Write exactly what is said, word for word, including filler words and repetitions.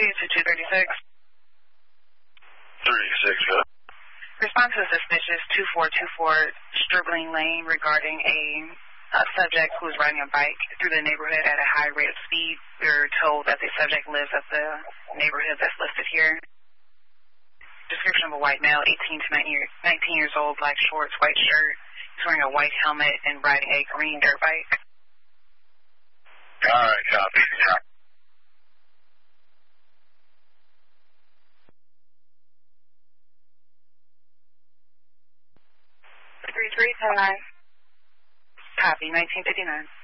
three two two three six. thirty-six, good. Response to suspicious two four two four Stribling Lane regarding a, a subject who is riding a bike through the neighborhood at a high rate of speed. We're told that the subject lives at the neighborhood that's listed here. Description of a white male, eighteen to nineteen years old, black shorts, white shirt. He's wearing a white helmet and riding a green dirt bike. All right, copy. Yeah. three three ten nine. Copy, nineteen fifty-nine.